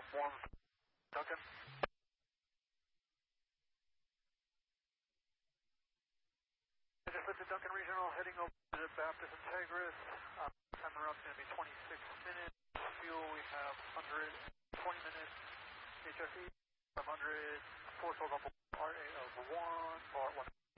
One, Duncan. I just lifted Duncan Regional, heading over to the Baptist Integris. Time around is going to be 26 minutes. Fuel, we have 120 minutes. HSE, 500, 412 RA of 1, bar 1.